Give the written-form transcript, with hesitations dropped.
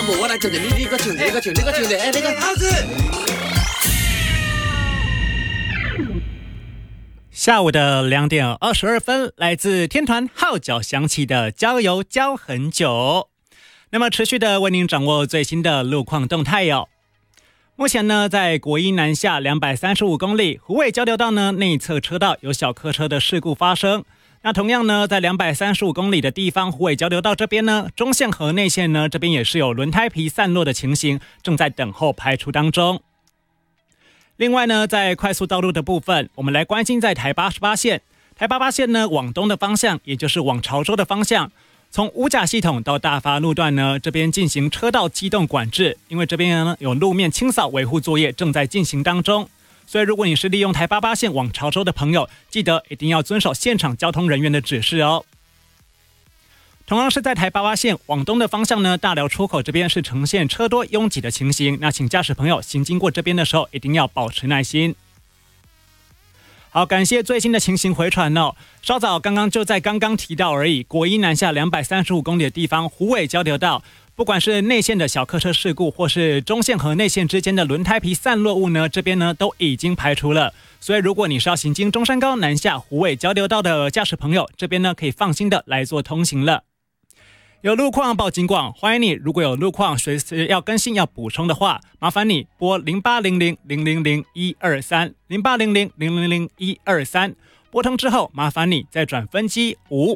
不我来抢你这个抢这个抢这个抢的，哎，那个耗子。 下午的2点22分，来自天团号角响起的郊游郊很久。那么持续的为您掌握最新的路况动态哟。目前呢，在国一南下235公里虎尾交流道呢内侧车道有小客车的事故发生。那同样呢，在235公里的地方虎尾交流道这边呢，中线和内线呢这边也是有轮胎皮散落的情形，正在等候排除当中。另外呢，在快速道路的部分，我们来关心在台88线。台88线呢，往东的方向，也就是往潮州的方向，从五甲系统到大发路段呢，这边进行车道机动管制，因为这边呢有路面清扫维护作业正在进行当中。所以如果你是利用台88线往潮州的朋友，记得一定要遵守现场交通人员的指示哦。同样是在台88线往东的方向呢，大寮出口这边是呈现车多拥挤的情形，那请驾驶朋友行经过这边的时候一定要保持耐心。好，感谢最新的情形回传哦。稍早刚刚提到而已，国一南下235公里的地方虎尾交流道，不管是内线的小客车事故，或是中线和内线之间的轮胎皮散落物呢，这边呢都已经排除了。所以如果你是要行经中山高南下虎尾交流道的驾驶朋友，这边呢可以放心的来做通行了。有路况报警广，欢迎你。如果有路况随时要更新要补充的话，麻烦你拨0800000123 0800000123，拨通之后麻烦你再转分机5